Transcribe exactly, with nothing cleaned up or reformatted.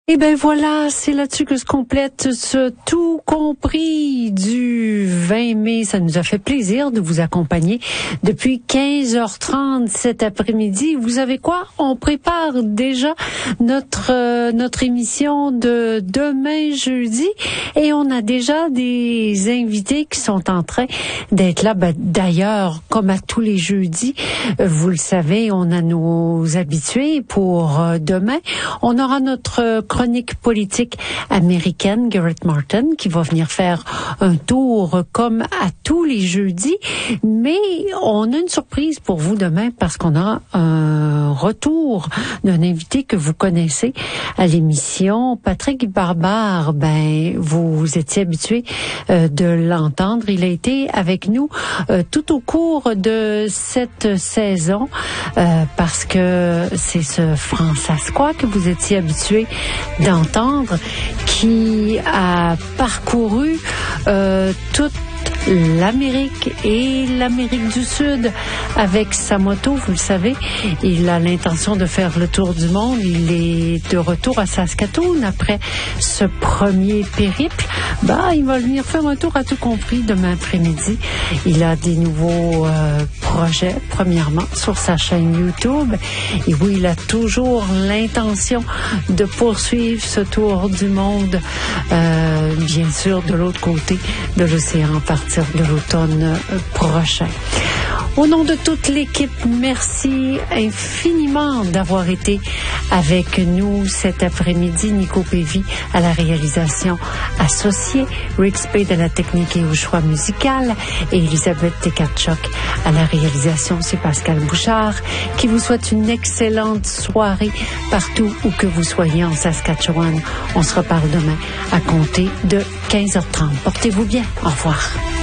Et ben voilà, c'est là-dessus que se complète ce tout compris du vingt mai. Ça nous a fait plaisir de vous accompagner depuis quinze heures trente cet après-midi. Vous savez quoi? On prépare déjà notre euh, notre émission de demain jeudi et on a déjà des invités qui sont en train d'être là. Ben, d'ailleurs, comme à tous les jeudis, euh, vous le savez, on a nos habitués pour euh, demain. On aura notre chronique politique américaine, Garrett Martin, qui va venir faire un tour comme à tous les jeudis. Mais on a une surprise pour vous demain parce qu'on a un retour d'un invité que vous connaissez à l'émission. Patrick Barbare, ben, vous étiez habitué euh, de l'entendre. Il a été avec nous euh, tout au cours de cette saison euh, parce que c'est ce Francescois que vous étiez habitué d'entendre qui a parcouru euh, toute l'Amérique et l'Amérique du Sud avec sa moto, vous le savez. Il a l'intention de faire le tour du monde. Il est de retour à Saskatoon après ce premier périple. Bah, il va venir faire un tour à tout compris demain après-midi. Il a des nouveaux euh, projets, premièrement, sur sa chaîne YouTube. Et oui, il a toujours l'intention de poursuivre ce tour du monde, euh, bien sûr, de l'autre côté de l'océan, à partir de l'automne prochain. Au nom de toute l'équipe, merci infiniment d'avoir été avec nous cet après-midi. Nico Pévy à la réalisation associée, Rick Spade à la technique et au choix musical et Elisabeth Tekatchok à la réalisation. C'est Pascal Bouchard qui vous souhaite une excellente soirée partout où que vous soyez en Saskatchewan. On se reparle demain à compter de quinze heures trente. Portez-vous bien. Au revoir.